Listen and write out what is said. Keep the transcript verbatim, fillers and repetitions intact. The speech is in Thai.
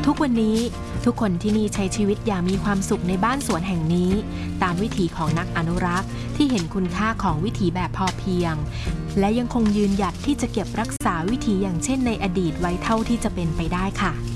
ทุกวันนี้ทุกคนที่นี่ใช้ชีวิตอย่างมีความสุขในบ้านสวนแห่งนี้ตามวิถีของนักอนุรักษ์ที่เห็นคุณค่าของวิถีแบบพอเพียงและยังคงยืนหยัดที่จะเก็บรักษาวิถีอย่างเช่นในอดีตไว้เท่าที่จะเป็นไปได้ค่ะ